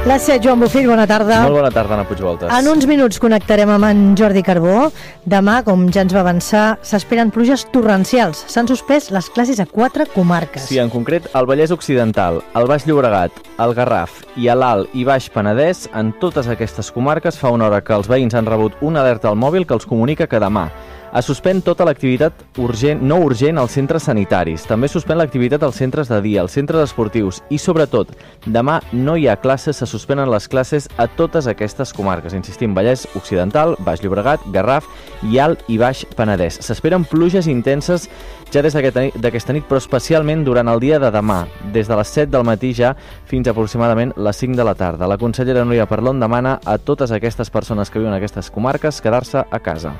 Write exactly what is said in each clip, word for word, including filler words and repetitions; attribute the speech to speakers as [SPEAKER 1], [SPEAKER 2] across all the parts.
[SPEAKER 1] Les set, Joan Bofill, bona tarda.
[SPEAKER 2] Molt bona tarda, Anna Puigvoltes.
[SPEAKER 1] En uns minuts connectarem amb en Jordi Carbó. Demà, com ja ens va avançar, s'esperen pluges torrencials. S'han suspès les classes a quatre comarques.
[SPEAKER 2] Sí, en concret, al Vallès Occidental, al Baix Llobregat, al Garraf i a l'Alt i Baix Penedès, en totes aquestes comarques fa una hora que els veïns han rebut una alerta al mòbil que els comunica que demà es suspèn tota l'activitat urgent, no urgent als centres sanitaris. També suspèn l'activitat als centres de dia, als centres esportius i, sobretot, demà no hi ha classes, se suspenen les classes a totes aquestes comarques. Insistim, Vallès Occidental, Baix Llobregat, Garraf i Alt i Baix Penedès. S'esperen pluges intenses ja des d'aquesta nit, però especialment durant el dia de demà, des de les set del matí ja fins a aproximadament les cinc de la tarda. La consellera Núria Parlon demana a totes aquestes persones que viuen en aquestes comarques quedar-se a casa.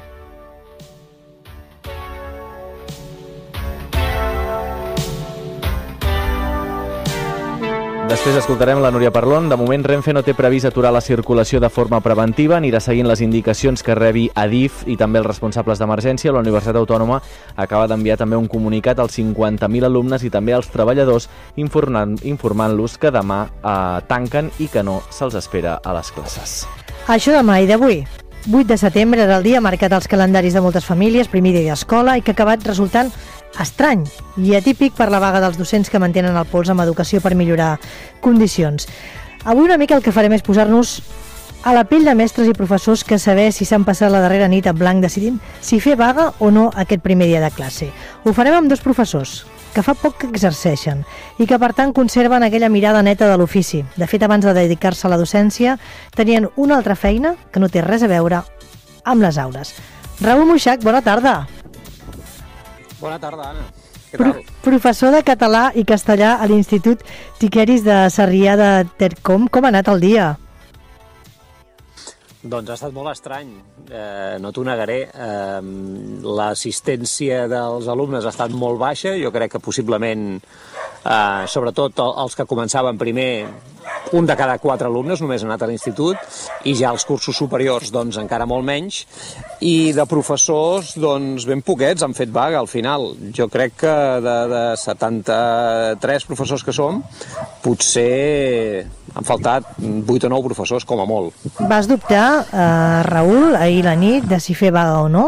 [SPEAKER 2] Després escoltarem la Núria Parlon. De moment, Renfe no té previst aturar la circulació de forma preventiva, anirà seguint les indicacions que rebi Adif i també els responsables d'emergència. La Universitat Autònoma acaba d'enviar també un comunicat als cinquanta mil alumnes i també als treballadors informant, informant-los que demà eh, tanquen i que no se'ls espera a les classes.
[SPEAKER 1] Això demà i d'avui. vuit de setembre era el dia marcat als calendaris de moltes famílies, primer dia d'escola, i que ha acabat resultant estrany i atípic per la vaga dels docents que mantenen el pols amb educació per millorar condicions. Avui una mica el que farem és posar-nos a la pell de mestres i professors que saber si s'han passat la darrera nit en blanc decidint si fer vaga o no aquest primer dia de classe. Ho farem amb dos professors que fa poc que exerceixen i que per tant conserven aquella mirada neta de l'ofici. De fet, abans de dedicar-se a la docència tenien una altra feina que no té res a veure amb les aules. Raül Muixach, bona tarda.
[SPEAKER 3] Bona tarda, Anna. Què
[SPEAKER 1] Pro
[SPEAKER 3] tal?
[SPEAKER 1] Professor de català i castellà a l'Institut Tiqueris de Sarrià de Tercom. Com ha anat el dia?
[SPEAKER 3] Doncs ha estat molt estrany, eh, no t'ho negaré. Eh, L'assistència dels alumnes ha estat molt baixa, jo crec que possiblement, eh, sobretot els que començaven primer, un de cada quatre alumnes només ha anat a l'institut, i ja els cursos superiors doncs encara molt menys, i de professors doncs ben poquets han fet vaga al final. Jo crec que de, de setanta-tres professors que som, potser han faltat vuit o nou professors com a molt.
[SPEAKER 1] Vas dubtar, eh, Raül, ahir la nit, de si fer vaga o no?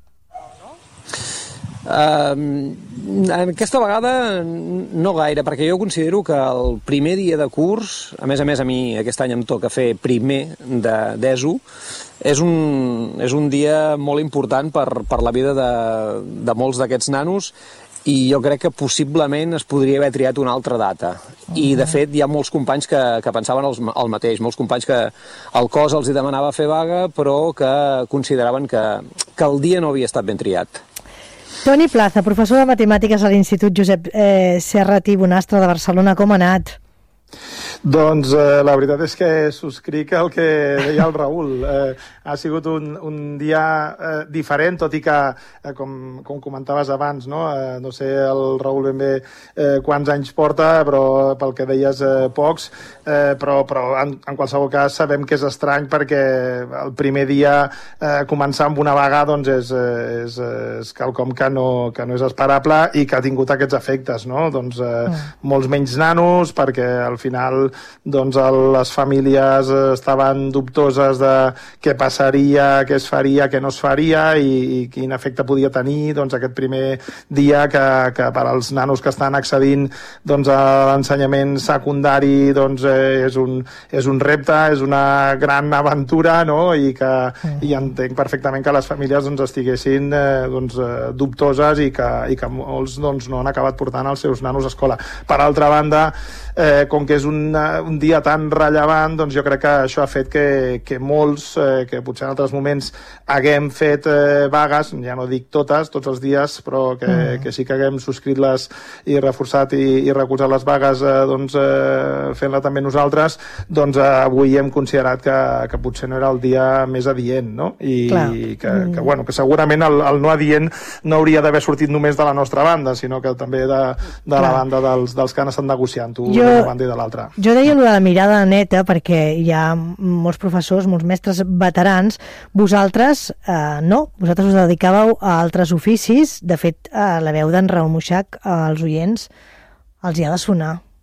[SPEAKER 3] Uh, aquesta vegada no gaire, perquè jo considero que el primer dia de curs, a més a més a mi aquest any em toca fer primer d'ESO, és un, és un dia molt important per, per la vida de, de molts d'aquests nanos, i jo crec que possiblement es podria haver triat una altra data. I de fet hi ha molts companys que, que pensaven el, el mateix, molts companys que el cos els hi demanava fer vaga, però que consideraven que, que el dia no havia estat ben triat.
[SPEAKER 1] Toni Plaza, professor de matemàtiques a l'Institut Josep eh, Serrat i Bonastre de Barcelona, com ha anat?
[SPEAKER 4] Doncs eh, la veritat és que subscric el que deia el Raül. Eh, ha sigut un, un dia eh, diferent, tot i que, eh, com, com comentaves abans, no, eh, no sé el Raül ben bé eh, quants anys porta, però pel que deies eh, pocs, eh, però, però en, en qualsevol cas sabem que és estrany perquè el primer dia eh, començar amb una vaga doncs és, és, és quelcom que no, que no és esperable i que ha tingut aquests efectes, no? Doncs eh, mm. molts menys nanos, perquè al final doncs les famílies estaven dubtoses de què passaria, què es faria, què no es faria i, i quin efecte podia tenir doncs aquest primer dia que, que per als nanos que estan accedint doncs a l'ensenyament secundari doncs eh, és, un, és un repte, és una gran aventura, no? I que i entenc perfectament que les famílies doncs estiguessin eh, doncs, eh, dubtoses i que, i que molts doncs, no han acabat portant els seus nanos a escola. Per altra banda, eh, com que és un, un dia tan rellevant, doncs jo crec que això ha fet que, que molts, eh, que potser en altres moments haguem fet eh, vagues, ja no dic totes, tots els dies, però que, mm. que sí que haguem subscrit-les i reforçat i, i recolzat les vagues eh, doncs, eh, fent-la també nosaltres, doncs eh, avui hem considerat que, que potser no era el dia més adient, no? I que, mm. que, bueno, que segurament el, el no adient no hauria d'haver sortit només de la nostra banda, sinó que també de, de la banda dels, dels que han estat negociant-ho d'una banda i de l'altra.
[SPEAKER 1] Jo deia allò de la mirada neta perquè hi ha molts professors, molts mestres veterans. Vosaltres eh, no, vosaltres us dedicàveu a altres oficis. De fet, eh, la veu d'en Raül Muixach als oients els hi ha de sonar.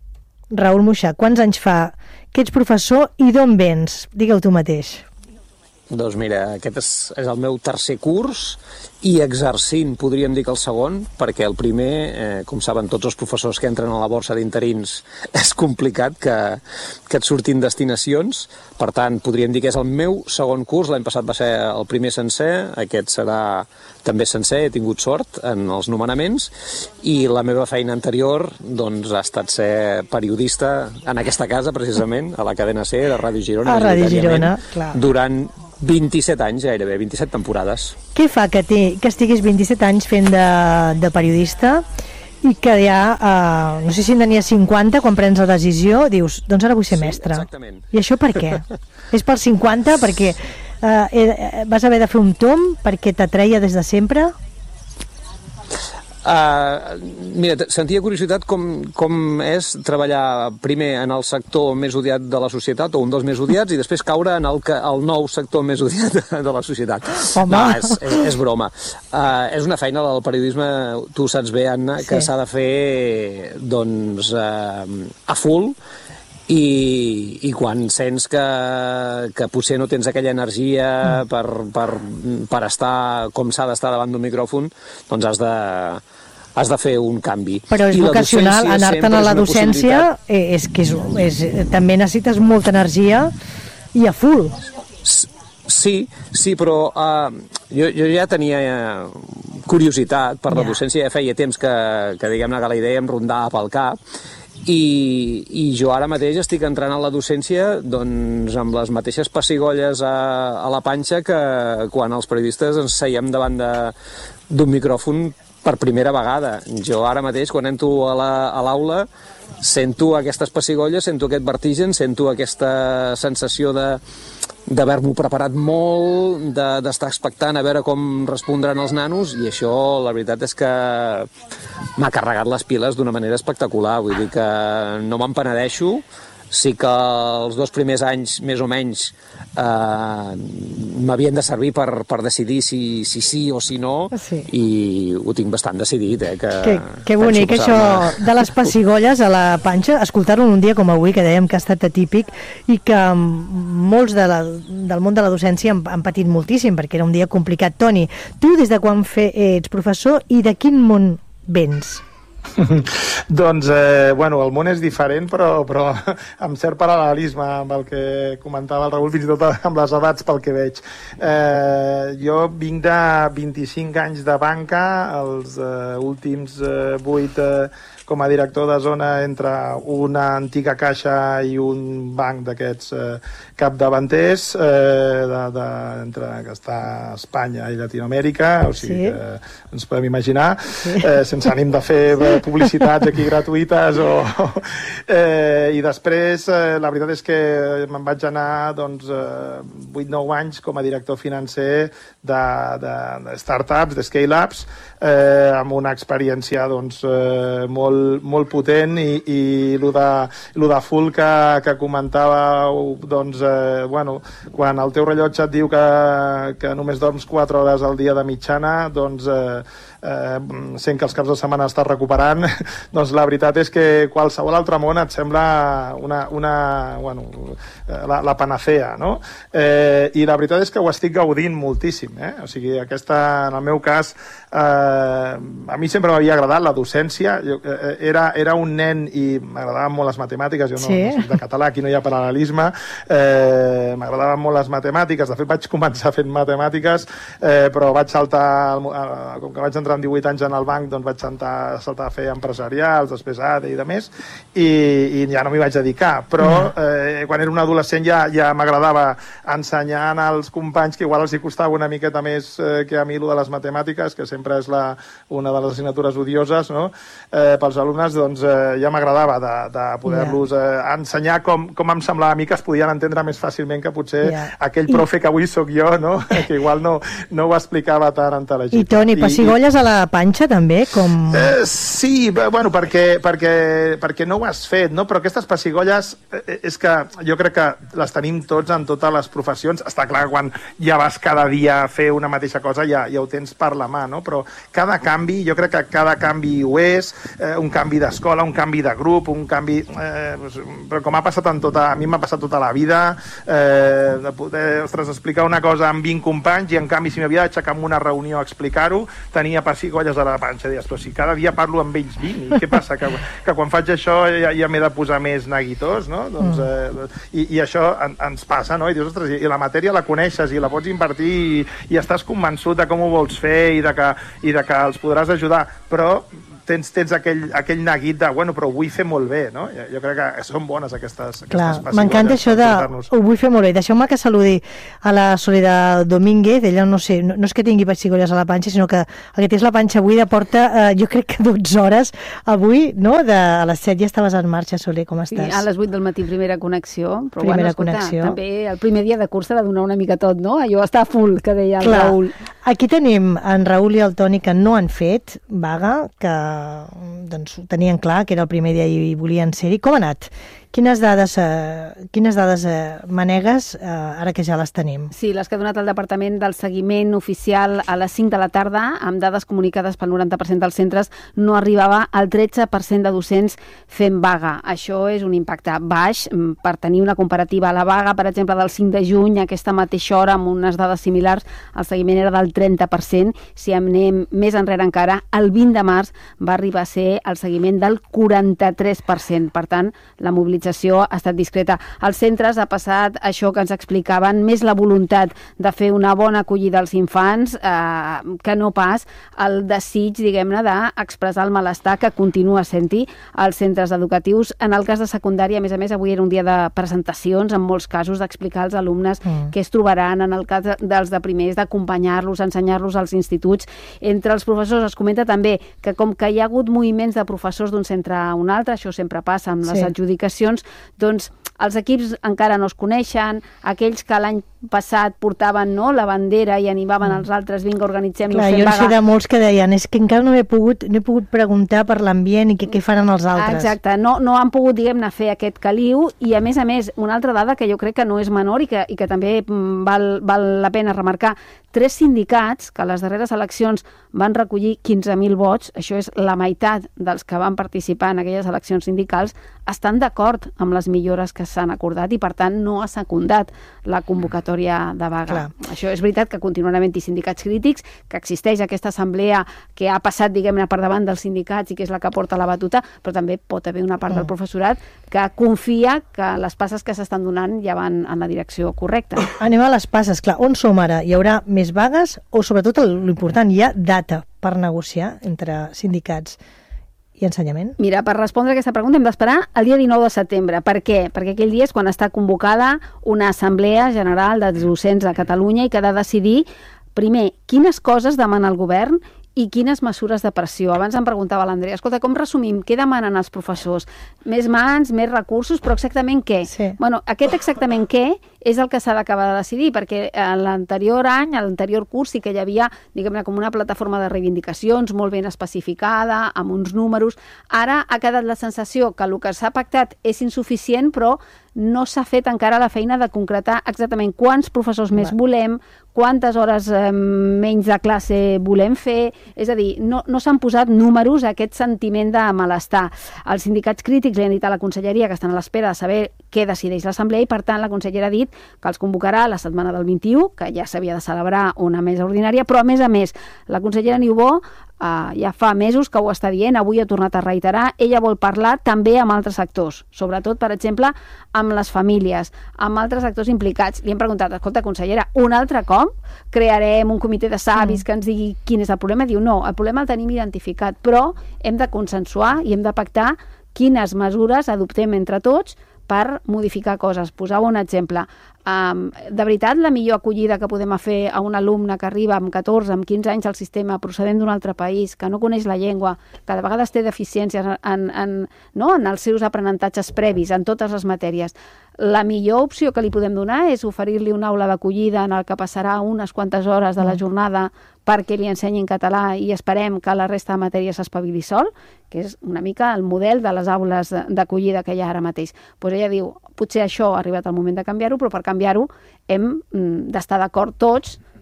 [SPEAKER 1] Raül Moixà, quants anys fa que ets professor i d'on vens? Digue-ho tu mateix.
[SPEAKER 3] Doncs mira, aquest és, és el meu tercer curs i exercint, podríem dir que el segon, perquè el primer, eh, com saben tots els professors que entren a la borsa d'interins, és complicat que, que et surtin destinacions. Per tant, podríem dir que és el meu segon curs. L'any passat va ser el primer sencer, aquest serà també sencer, he tingut sort en els nomenaments, i la meva feina anterior doncs, ha estat ser periodista en aquesta casa, precisament, a la cadena C de Ràdio Girona,
[SPEAKER 1] a Ràdio Girona, clar.
[SPEAKER 3] Durant vint-i-set anys, gairebé, vint-i-set temporades.
[SPEAKER 1] Què fa que, té, que estiguis vint-i-set anys fent de, de periodista i que ja, eh, no sé si en tenies cinquanta, quan prens la decisió, dius, doncs ara vull ser mestre.
[SPEAKER 3] Sí, exactament.
[SPEAKER 1] I això per què? És per cinquanta? Perquè eh, vas haver de fer un tomb? Perquè t'atreia des de sempre?
[SPEAKER 3] Uh, mira, sentia curiositat com, com és treballar primer en el sector més odiat de la societat, o un dels més odiats, i després caure en el, que, el nou sector més odiat de la societat.
[SPEAKER 1] Home.
[SPEAKER 3] No, és, és, és broma. Uh, és una feina del periodisme, tu saps bé, Anna, que s'ha sí. de fer doncs, uh, a full, I, i quan sents que, que potser no tens aquella energia mm. per, per, per estar com s'ha d'estar davant d'un micròfon, doncs has de, has de fer un canvi.
[SPEAKER 1] Però és I vocacional, anar-te'n a la docència és que és, és, també necessites molta energia i a full.
[SPEAKER 3] Sí, sí, però uh, jo, jo ja tenia uh, curiositat per la yeah. docència, ja feia temps que, que diguem-ne que la idea em rondava pel cap. I, i jo ara mateix estic entrant a la docència doncs, amb les mateixes pessigolles a, a la panxa que quan els periodistes ens seiem davant d'un micròfon per primera vegada. Jo ara mateix, quan entro a l'aula, la, sento aquestes pessigolles, sento aquest vertigen, sento aquesta sensació de d'haver-m'ho preparat molt, d'estar de, expectant a veure com respondran els nanos, i això la veritat és que m'ha carregat les piles d'una manera espectacular. Vull dir que no me'n penedeixo. Sí que els dos primers anys, més o menys, eh, m'havien de servir per, per decidir si, si sí o si no, sí. I ho tinc bastant decidit. Eh, que
[SPEAKER 1] que, que bonic, això de les pessigolles a la panxa, escoltar-ho un dia com avui, que dèiem que ha estat atípic, i que molts de la, del món de la docència han, han patit moltíssim, perquè era un dia complicat. Toni, tu des de quan fe, ets professor i de quin món vens?
[SPEAKER 4] Doncs, eh, bueno, el món és diferent, però, però amb cert paral·lelisme amb el que comentava el Raül, fins i tot amb les edats pel que veig. Eh, jo vinc de vint-i-cinc anys de banca, els eh, últims eh, vuit eh, com a director de zona entre una antiga caixa i un banc d'aquests eh, capdavanters eh, de, de, entre que està a Espanya i Llatinoamèrica, o sigui sí. que ens podem imaginar, sí. eh, sense ànim de fer publicitats aquí gratuïtes o, eh, i després eh, la veritat és que me'n vaig anar doncs eh, vuit nou anys com a director financer de, de, de startups, de scale-ups, eh, amb una experiència doncs eh, molt molt potent, i, i lo de, lo de full que, que comentàveu, doncs, eh, bueno, quan el teu rellotge et diu que, que només dorms quatre hores al dia de mitjana, doncs eh, eh, sent que els caps de setmana estàs recuperant, doncs la veritat és que qualsevol altre món et sembla una, una bueno, la, la panacea, no? Eh, I la veritat és que ho estic gaudint moltíssim, eh? O sigui, aquesta, en el meu cas, eh, a mi sempre m'havia agradat la docència. Jo, eh, era, era un nen i m'agradaven molt les matemàtiques, jo no, sí. no soc de català, aquí no hi ha paral·lelisme, eh, m'agradaven molt les matemàtiques, de fet vaig començar fent matemàtiques, eh, però vaig saltar, com que vaig entrar amb divuit anys en el banc, doncs vaig saltar, saltar a fer empresarials, després A D I i de més, i, i ja no m'hi vaig dedicar, però eh, quan era un adolescent ja, ja m'agradava ensenyar als companys, que igual els hi costava una miqueta més eh, que a mi lo de les matemàtiques, que sempre és la, una de les assignatures odioses, no? eh, pels alumnes, doncs eh, ja m'agradava de, de poder-los eh, ensenyar com, com em semblava a mi que es podien entendre més fàcilment que potser yeah. aquell profe que avui sóc jo, no? que igual no, no ho explicava tan intel·ligible.
[SPEAKER 1] I Toni, pessigolles a la panxa també? Com...
[SPEAKER 4] Eh, sí, bueno, perquè, perquè, perquè no ho has fet, no? Però aquestes pessigolles eh, és que jo crec que les tenim tots en totes les professions. Està clar que quan ja vas cada dia a fer una mateixa cosa ja, ja ho tens per la mà, no? Però cada canvi, jo crec que cada canvi ho és. Eh, un un canvi d'escola, un canvi de grup, un canvi... Eh, però com ha passat en tota... A mi m'ha passat tota la vida, eh, de poder, ostres, explicar una cosa amb vint companys i en canvi si m'havia d'aixecar en una reunió a explicar-ho, tenia pessigolles a la panxa. Dies, però si cada dia parlo amb ells vint, i què passa? Que, que quan faig això ja, ja m'he de posar més neguitós, no? Doncs, eh, i, i això en, ens passa, no? I dius, ostres, i la matèria la coneixes i la pots invertir i, i estàs convençut de com ho vols fer i de que, i de que els podràs ajudar, però tens, tens aquell, aquell neguit de, bueno, però ho vull fer molt bé, no? Jo, jo crec que són bones aquestes, aquestes
[SPEAKER 1] Clar, m'encanta això de, ho vull fer molt bé. Deixeu-me que saludi a la Soledad Domínguez, ella no sé, no, no és que tingui pessigolles a la panxa, sinó que el que té és la panxa buida, porta, eh, jo crec que dotze hores avui, no? De, a les set ja estaves en marxa, Soler, com estàs?
[SPEAKER 5] Sí, a les vuit del matí, primera connexió, però
[SPEAKER 1] primera
[SPEAKER 5] bueno, escolta,
[SPEAKER 1] connexió.
[SPEAKER 5] També el primer dia de curs s'ha de donar una mica tot, no? Allò està full, que deia el
[SPEAKER 1] Clar.
[SPEAKER 5] Raül.
[SPEAKER 1] Aquí tenim en Raül i el Toni que no han fet vaga, que doncs, ho tenien clar, que era el primer dia i volien ser-hi. Com ha anat? Quines dades, eh, quines dades eh, manegues, eh, ara que ja les tenim?
[SPEAKER 5] Sí, les que ha donat el Departament del Seguiment Oficial a les cinc de la tarda, amb dades comunicades pel noranta per cent dels centres, no arribava al tretze per cent de docents fent vaga. Això és un impacte baix. Per tenir una comparativa, a la vaga, per exemple, del cinc de juny, a aquesta mateixa hora, amb unes dades similars, el seguiment era del trenta per cent. Si anem més enrere encara, el vint de març va arribar a ser el seguiment del quaranta-tres per cent. Per tant, la mobilització ha estat discreta. Als centres ha passat això que ens explicaven, més la voluntat de fer una bona acollida als infants eh, que no pas el desig, diguem-ne, d'expressar el malestar que continua sent-hi als centres educatius. En el cas de secundària, a més a més, avui era un dia de presentacions, en molts casos, d'explicar als alumnes mm. què es trobaran. En el cas dels de primers, d'acompanyar-los, ensenyar-los als instituts. Entre els professors es comenta també que com que hi ha hagut moviments de professors d'un centre a un altre, això sempre passa amb les sí. adjudicacions, doncs els equips encara no es coneixen, aquells que l'any passat portaven no, la bandera i animaven els altres, vinga, organitzem-nos, fem vaga.
[SPEAKER 1] Jo en sé de molts que deien, és que encara no he pogut, no he pogut preguntar per l'ambient i què, què faran els altres.
[SPEAKER 5] Exacte, no, no han pogut, diguem-ne, fer aquest caliu, i a més a més, una altra dada que jo crec que no és menor i que, i que també val, val la pena remarcar, tres sindicats que a les darreres eleccions van recollir quinze mil vots, això és la meitat dels que van participar en aquelles eleccions sindicals, estan d'acord amb les millores que s'han acordat i, per tant, no ha secundat la convocatòria de vaga. Clar. Això és veritat que continuen havent-hi sindicats crítics, que existeix aquesta assemblea que ha passat, diguem-ne, per davant dels sindicats i que és la que porta la batuta, però també pot haver una part mm. del professorat que confia que les passes que s'estan donant ja van en la direcció correcta.
[SPEAKER 1] Anem a les passes. Clar, on som ara? Hi haurà més vagues o, sobretot, l'important, hi ha data per negociar entre sindicats i ensenyament?
[SPEAKER 5] Mira, per respondre a aquesta pregunta hem d'esperar el dia dinou de setembre. Per què? Perquè aquell dia és quan està convocada una assemblea general de docents a Catalunya i que ha de decidir, primer, quines coses demana el govern i quines mesures de pressió. Abans em preguntava l'Andrea, escolta, com resumim? Què demanen els professors? Més mans, més recursos, però exactament què?
[SPEAKER 1] Sí.
[SPEAKER 5] Bueno, aquest exactament què és el que s'ha d'acabar de decidir, perquè l'anterior any, a l'anterior curs, sí que hi havia, diguem-ne, com una plataforma de reivindicacions molt ben especificada, amb uns números. Ara ha quedat la sensació que el que s'ha pactat és insuficient, però no s'ha fet encara la feina de concretar exactament quants professors més volem, quantes hores eh, menys de classe volem fer, és a dir, no, no s'han posat números a aquest sentiment de malestar. Els sindicats crítics li han dit a la conselleria que estan a l'espera de saber què decideix l'assemblea i, per tant, la consellera ha dit que els convocarà la setmana del vint-i-u, que ja s'havia de celebrar una mesa ordinària, però, a més a més, la consellera Niubó Uh, ja fa mesos que ho està dient, avui ha tornat a reiterar, ella vol parlar també amb altres sectors, sobretot, per exemple, amb les famílies, amb altres actors implicats. Li hem preguntat, escolta, consellera, un altre cop crearem un comitè de savis mm. que ens digui quin és el problema? Diu, no, el problema el tenim identificat, però hem de consensuar i hem de pactar quines mesures adoptem entre tots per modificar coses. Posava un exemple. Um, de veritat, la millor acollida que podem fer a un alumne que arriba amb catorze, amb quinze anys al sistema, procedent d'un altre país, que no coneix la llengua, que de vegades té deficiències en, en, no? en els seus aprenentatges previs, en totes les matèries. La millor opció que li podem donar és oferir-li una aula d'acollida en el que passarà unes quantes hores de la jornada perquè li ensenyin català i esperem que la resta de matèries s'espavili sol, que és una mica el model de les aules d'acollida que hi ha ara mateix. Pues ella diu, potser això ha arribat el moment de canviar-ho, però per canviar-ho hem d'estar d'acord tots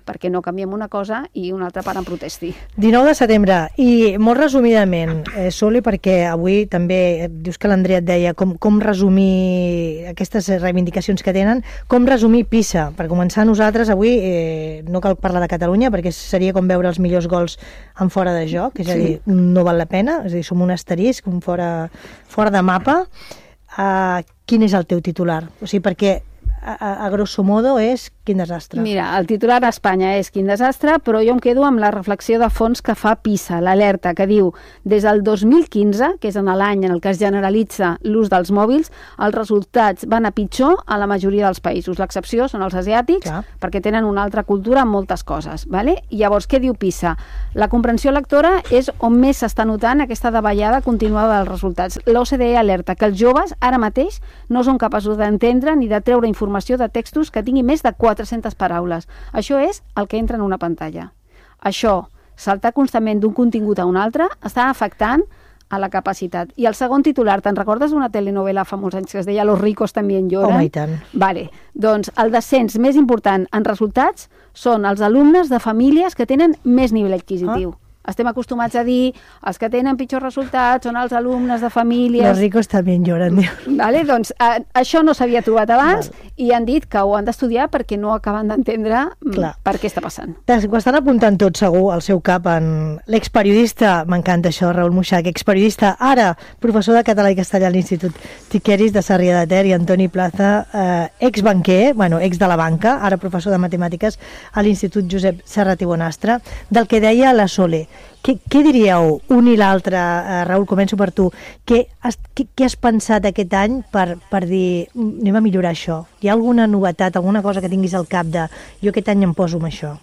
[SPEAKER 5] perquè no canviem una cosa i una altra part en protesti.
[SPEAKER 1] dinou de setembre, i molt resumidament, eh, Soli, perquè avui també dius que l'Andrea et deia com, com resumir aquestes reivindicacions que tenen, com resumir Pisa. Per començar, nosaltres avui eh, no cal parlar de Catalunya, perquè seria com veure els millors gols en fora de joc, és a dir, sí. no val la pena, és a dir, som un asterisc, un fora, fora de mapa. Uh, quin és el teu titular? O sigui, perquè a, a, a grosso modo és quin desastre.
[SPEAKER 5] Mira, el titular a Espanya és quin desastre, però jo em quedo amb la reflexió de fons que fa PISA, l'alerta, que diu des del dos mil quinze, que és en l'any en el que es generalitza l'ús dels mòbils, els resultats van a pitjor a la majoria dels països. L'excepció són els asiàtics, ja. perquè tenen una altra cultura en moltes coses. Vale? I llavors, què diu PISA? La comprensió lectora és on més s'està notant aquesta davallada continuada dels resultats. L'O C D E alerta que els joves ara mateix no són capaços d'entendre ni de treure informació de textos que tinguin més de quatre-centes paraules. Això és el que entra en una pantalla. Això, saltar constantment d'un contingut a un altre, està afectant a la capacitat. I el segon titular, te'n recordes d'una telenovela fa molts anys que es deia Los ricos también lloran?
[SPEAKER 1] Home, i tant.
[SPEAKER 5] Vale. Doncs el descens més important en resultats són els alumnes de famílies que tenen més nivell adquisitiu. Ah. Estem acostumats a dir els que tenen pitjors resultats són els alumnes de famílies...
[SPEAKER 1] Los ricos también lloran, diu.
[SPEAKER 5] Vale, doncs eh, això no s'havia trobat abans Val. i han dit que ho han d'estudiar perquè no acaben d'entendre per què està passant.
[SPEAKER 1] Ho estan apuntant tot segur al seu cap en l'experiodista, m'encanta això, Raül Muixach, experiodista, ara professor de català i castellà a l'Institut Tiqueris de Sarrià de Ter, i Antoni Plaza, eh, exbanquer, bueno, ex de la banca, ara professor de matemàtiques a l'Institut Josep Serrat i Bonastre, del que deia la Sole. Què, què diríeu un i l'altre? Uh, Raül, començo per tu. Què has, què, què has pensat aquest any per, per dir anem a millorar això? Hi ha alguna novetat, alguna cosa que tinguis al cap de jo aquest any em poso amb això?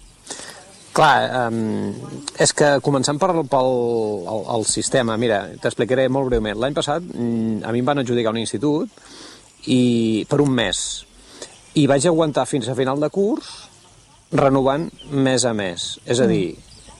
[SPEAKER 3] Clar, um, és que començant per, pel el, el sistema, mira, t'explicaré molt breument. L'any passat a mi em van adjudicar un institut i per un mes i vaig aguantar fins a final de curs renovant mes a mes. És a dir,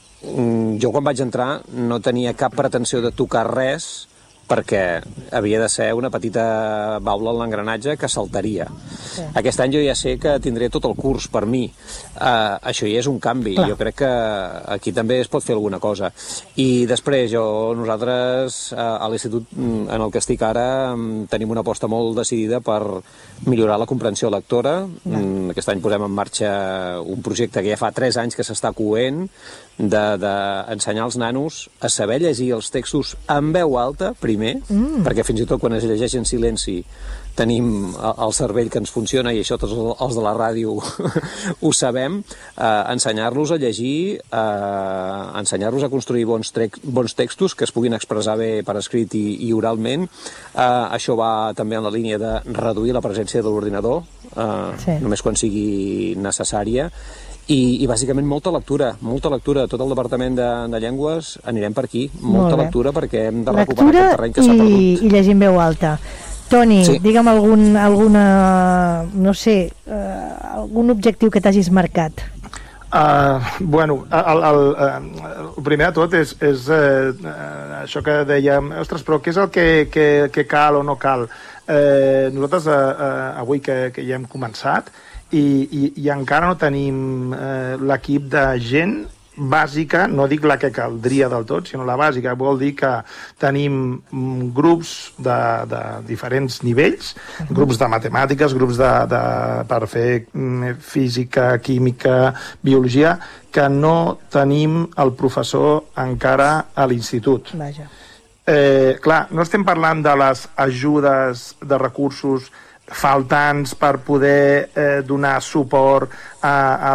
[SPEAKER 3] jo quan vaig entrar no tenia cap pretensió de tocar res perquè havia de ser una petita baula en l'engranatge que saltaria. Sí. Aquest any jo ja sé que tindré tot el curs per mi. Uh, això ja és un canvi. Clar. Jo crec que aquí també es pot fer alguna cosa. I després, jo, nosaltres, uh, a l'institut en el que estic ara, um, tenim una aposta molt decidida per millorar la comprensió lectora. Mm, aquest any posem en marxa un projecte que ja fa tres anys que s'està coent d'ensenyar als nanos a saber llegir els textos en veu alta, primer, mm. perquè fins i tot quan es llegeix en silenci tenim el cervell que ens funciona i això tots els de la ràdio ho sabem, eh, ensenyar-los a llegir, eh, ensenyar-los a construir bons, bons textos que es puguin expressar bé per escrit i, i oralment. Eh, això va també en la línia de reduir la presència de l'ordinador, eh, sí. només quan sigui necessària. I, i bàsicament molta lectura, molta lectura. Tot el Departament de, de Llengües anirem per aquí. Molta lectura perquè hem de recuperar lectura aquest terreny que s'ha perdut.
[SPEAKER 1] I llegir en veu alta. Toni, sí. digue'm algun, alguna, no sé, uh, algun objectiu que t'hagis marcat.
[SPEAKER 4] Uh, bueno, el, el, el, el primer de tot és, és uh, això que dèiem, ostres, però què és el que, que, que cal o no cal? Uh, nosaltres uh, uh, avui que, que ja hem començat i, i, i encara no tenim uh, l'equip de gent bàsica, no dic la que caldria del tot, sinó la bàsica. Vol dir que tenim grups de, de diferents nivells, uh-huh. grups de matemàtiques, grups de, de, per fer física, química, biologia, que no tenim el professor encara a l'institut.
[SPEAKER 1] Vaja.
[SPEAKER 4] Eh, clar, no estem parlant de les ajudes de recursos faltants per poder eh, donar suport a, a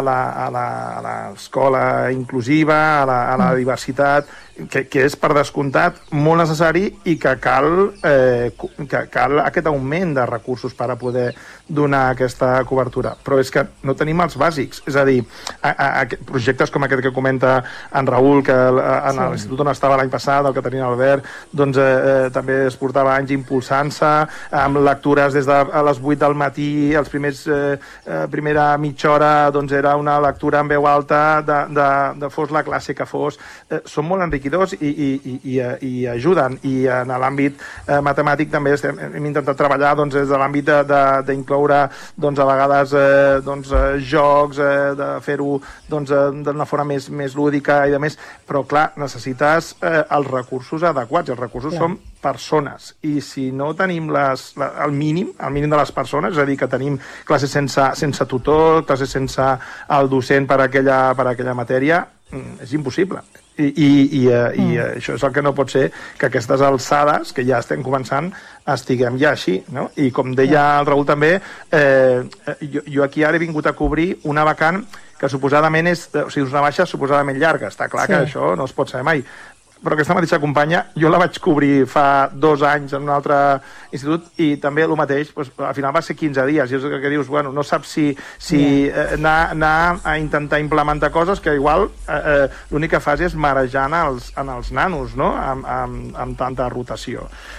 [SPEAKER 4] l'escola inclusiva, a la, a la mm. diversitat, que, que és per descomptat molt necessari i que cal, eh, que cal aquest augment de recursos per a poder donar aquesta cobertura. Però és que no tenim els bàsics. És a dir, a, a, a projectes com aquest que comenta en Raül, que en sí. l'institut on estava l'any passat, el que tenia Albert, doncs eh, eh, també es portava anys impulsant-se, amb lectures des de a les vuit del matí, els primers eh, eh, primera mitja hora doncs era una lectura en veu alta de, de, de fos la classe que fos. Eh, són molt enriquidors investigadors i, i, i, i, i ajuden. I en l'àmbit eh, matemàtic també estem, hem intentat treballar doncs, des de l'àmbit d'incloure doncs, a vegades eh, doncs, eh, jocs, eh, de fer-ho doncs, eh, d'una forma més, més lúdica i de més, però clar, necessites eh, els recursos adequats, els recursos clar. Són persones, i si no tenim les, la, el mínim, el mínim de les persones, és a dir, que tenim classes sense, sense tutor, classes sense el docent per aquella, per aquella matèria, és impossible. I, i, i, mm. i això és el que no pot ser, que aquestes alçades, que ja estem començant, estiguem ja així, no? I com deia el Raül també, eh, jo, jo aquí ara he vingut a cobrir una vacant que suposadament és, o sigui, és una baixa suposadament llarga, està clar sí. que això no es pot saber mai, però aquesta mateixa companya, jo la vaig cobrir fa dos anys en un altre institut i també el mateix, doncs, al final va ser quinze dies, i és el que dius, bueno, no saps si, si yeah. eh, anar, anar a intentar implementar coses que igual eh, eh, l'únic que fas és marejar en els, en els nanos, no?, amb, amb, amb tanta rotació.